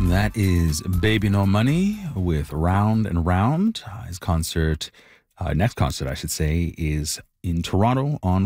That is Baby No Money with Round and Round. His concert, next concert, I should say, is in Toronto on